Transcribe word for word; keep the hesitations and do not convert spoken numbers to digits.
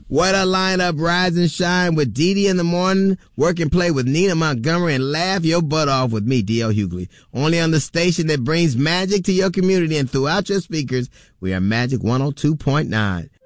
What a lineup. Rise and shine with Dee Dee in the morning. Work and play with Nina Montgomery, and laugh your butt off with me, D L Hughley. Only on the station that brings magic to your community and throughout your speakers. We are Magic one oh two point nine.